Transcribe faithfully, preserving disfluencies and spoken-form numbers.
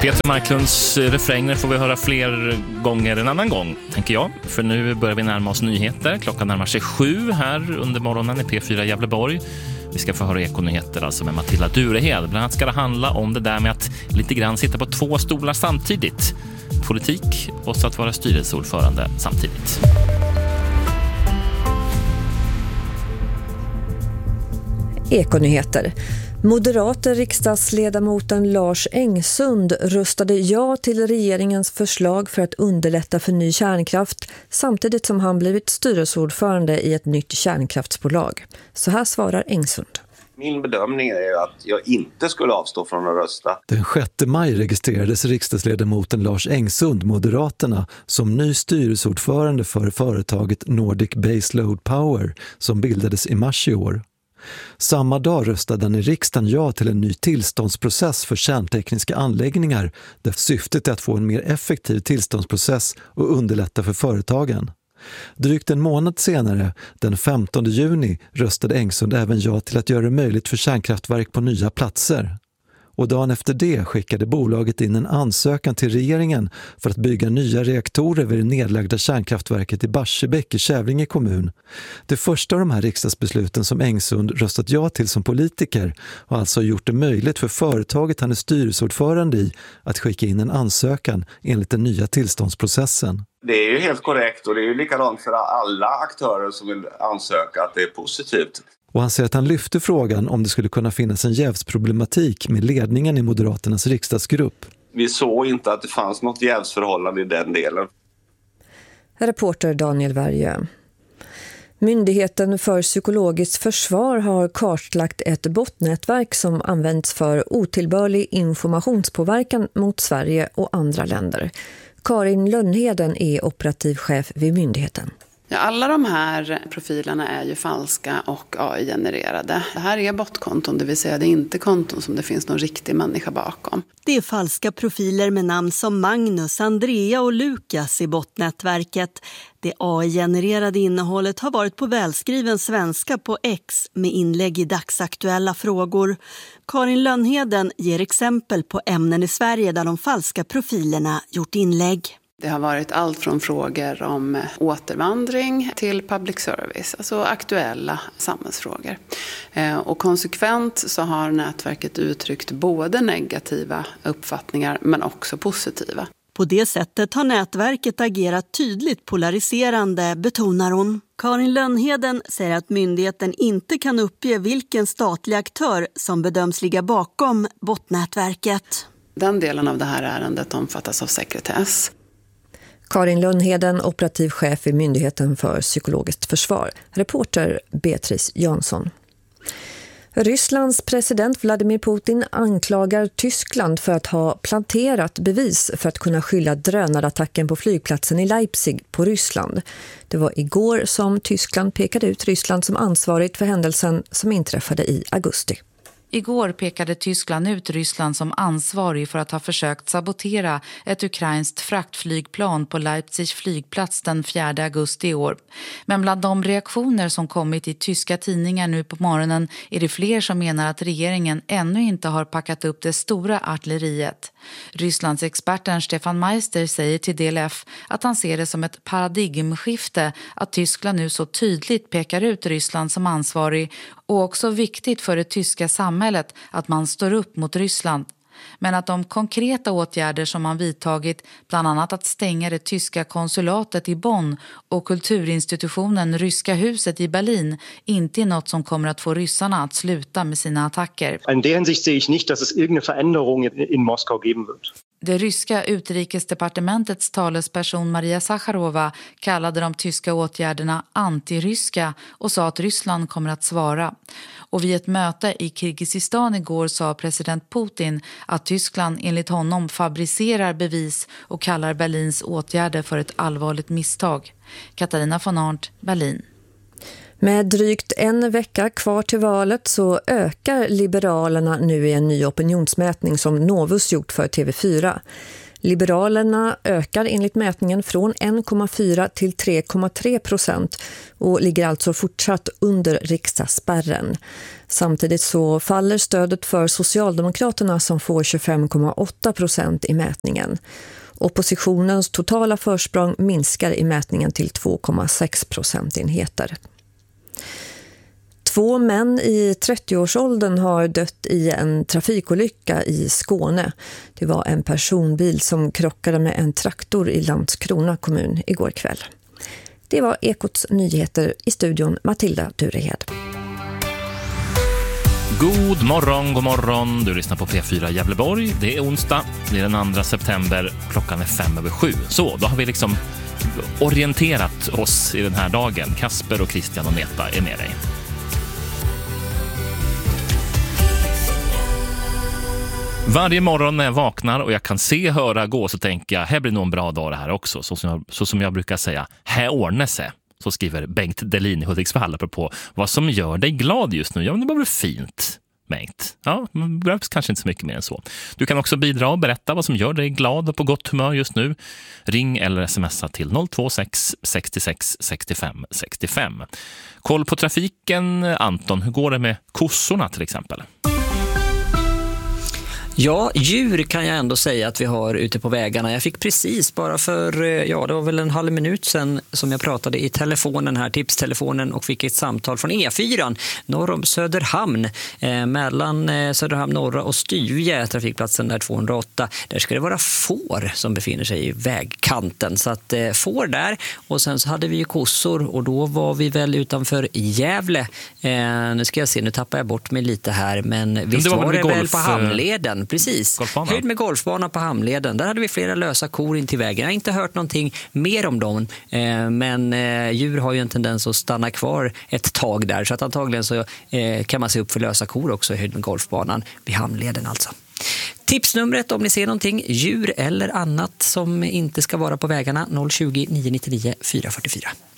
Peter Marklunds refränger får vi höra fler gånger en annan gång, tänker jag. För nu börjar vi närma oss nyheter. Klockan närmar sig sju här under morgonen i P fyra Gävleborg. Vi ska få höra ekonyheter alltså med Matilda Durehed. Bland annat ska det handla om det där med att lite grann sitta på två stolar samtidigt. Politik och så att vara styrelseordförande samtidigt. Ekonyheter. Moderater riksdagsledamoten Lars Engsund röstade ja till regeringens förslag för att underlätta för ny kärnkraft samtidigt som han blivit styrelseordförande i ett nytt kärnkraftsbolag. Så här svarar Engsund. Min bedömning är att jag inte skulle avstå från att rösta. Den sjätte maj registrerades riksdagsledamoten Lars Engsund, Moderaterna, som ny styrelseordförande för företaget Nordic Baseload Power som bildades i mars i år. Samma dag röstade han i riksdagen ja till en ny tillståndsprocess för kärntekniska anläggningar där syftet är att få en mer effektiv tillståndsprocess och underlätta för företagen. Drygt en månad senare, den femtonde juni, röstade Engsund även ja till att göra det möjligt för kärnkraftverk på nya platser. Och dagen efter det skickade bolaget in en ansökan till regeringen för att bygga nya reaktorer vid det nedlagda kärnkraftverket i Barsebäck i Kävlinge kommun. Det första av de här riksdagsbesluten som Engsund röstat ja till som politiker har alltså gjort det möjligt för företaget han är styrelseordförande i att skicka in en ansökan enligt den nya tillståndsprocessen. Det är ju helt korrekt och det är ju likadant för alla aktörer som vill ansöka att det är positivt. Och han säger att han lyfte frågan om det skulle kunna finnas en jävsproblematik med ledningen i Moderaternas riksdagsgrupp. Vi såg inte att det fanns något jävsförhållande i den delen. Reporter Daniel Värjö. Myndigheten för psykologiskt försvar har kartlagt ett botnätverk som används för otillbörlig informationspåverkan mot Sverige och andra länder. Karin Lönnheden är operativ chef vid myndigheten. Ja, alla de här profilerna är ju falska och A I-genererade. Det här är botkonton, det vill säga det är inte konton som det finns någon riktig människa bakom. Det är falska profiler med namn som Magnus, Andrea och Lukas i botnätverket. Det A I-genererade innehållet har varit på välskriven svenska på X med inlägg i dagsaktuella frågor. Karin Lönnheden ger exempel på ämnen i Sverige där de falska profilerna gjort inlägg. Det har varit allt från frågor om återvandring till public service, alltså aktuella samhällsfrågor. Och konsekvent så har nätverket uttryckt både negativa uppfattningar men också positiva. På det sättet har nätverket agerat tydligt polariserande, betonar hon. Karin Lönnheden säger att myndigheten inte kan uppge vilken statlig aktör som bedöms ligga bakom botnätverket. Den delen av det här ärendet omfattas av sekretess. Karin Lönnheden, operativ chef i Myndigheten för psykologiskt försvar. Reporter Beatrice Jansson. Rysslands president Vladimir Putin anklagar Tyskland för att ha planterat bevis för att kunna skylla drönarattacken på flygplatsen i Leipzig på Ryssland. Det var igår som Tyskland pekade ut Ryssland som ansvarigt för händelsen som inträffade i augusti. Igår pekade Tyskland ut Ryssland som ansvarig för att ha försökt sabotera ett ukrainskt fraktflygplan på Leipzig flygplats den fjärde augusti i år. Men bland de reaktioner som kommit i tyska tidningar nu på morgonen är det fler som menar att regeringen ännu inte har packat upp det stora artilleriet. Rysslands experten Stefan Meister säger till D L F att han ser det som ett paradigmskifte att Tyskland nu så tydligt pekar ut Ryssland som ansvarig och också viktigt för det tyska samhället att man står upp mot Ryssland. Men att de konkreta åtgärder som man vidtagit, bland annat att stänga det tyska konsulatet i Bonn och kulturinstitutionen Ryska huset i Berlin, inte är något som kommer att få ryssarna att sluta med sina attacker. In der Hinsicht ser ich nicht, dass es irgendeine Veränderung in Moskau geben wird. Det ryska utrikesdepartementets talesperson Maria Zakharova kallade de tyska åtgärderna antiryska och sa att Ryssland kommer att svara. Och vid ett möte i Kirgizistan igår sa president Putin att Tyskland enligt honom fabricerar bevis och kallar Berlins åtgärder för ett allvarligt misstag. Katarina von Arndt, Berlin. Med drygt en vecka kvar till valet så ökar Liberalerna nu i en ny opinionsmätning som Novus gjort för T V fyra. Liberalerna ökar enligt mätningen från en komma fyra till tre komma tre procent och ligger alltså fortsatt under riksdagsspärren. Samtidigt så faller stödet för Socialdemokraterna som får tjugofem komma åtta procent i mätningen. Oppositionens totala försprång minskar i mätningen till två komma sex procentenheter. Två män i trettioårsåldern har dött i en trafikolycka i Skåne. Det var en personbil som krockade med en traktor i Landskrona kommun igår kväll. Det var Ekots nyheter, i studion Matilda Durehed. God morgon, god morgon. Du lyssnar på P fyra Gävleborg. Det är onsdag, det är den andra september. Klockan är fem över sju. Så, då har vi liksom orienterat oss i den här dagen. Kasper och Christian och Meta är med dig. Varje morgon när jag vaknar och jag kan se, höra, gå, så tänker jag, här blir nog en bra dag det här också. Så som jag, så som jag brukar säga, här ordnar sig. Så skriver Bengt Delin i Hudiksvall på vad som gör dig glad just nu. Ja, men det var väl fint, Bengt. Ja, det behövs kanske inte så mycket mer än så. Du kan också bidra och berätta vad som gör dig glad och på gott humör just nu. Ring eller smsa till noll två sex sex sex sex fem sex fem. Koll på trafiken, Anton. Hur går det med kossorna till exempel? Ja, djur kan jag ändå säga att vi har ute på vägarna. Jag fick precis bara för, ja det var väl en halv minut sedan som jag pratade i telefonen här, tipstelefonen, och fick ett samtal från E fyra norr om Söderhamn. Eh, mellan eh, Söderhamn norra och Styvje, trafikplatsen där tvåhundraåtta. Där ska det vara får som befinner sig i vägkanten. Så att eh, får där, och sen så hade vi ju kossor och då var vi väl utanför Gävle. Eh, nu ska jag se, nu tappar jag bort mig lite här, men visst var, var det golf, väl på Hamnleden. Precis. Höjd med golfbana på Hamnleden. Där hade vi flera lösa kor in till vägen. Jag har inte hört någonting mer om dem. Eh, men eh, djur har ju en tendens att stanna kvar ett tag där. Så att antagligen så eh, kan man se upp för lösa kor också i höjd med golfbanan vid Hamnleden alltså. Tipsnumret om ni ser någonting, djur eller annat som inte ska vara på vägarna, noll tjugo, nio nio nio, fyra fyra fyra.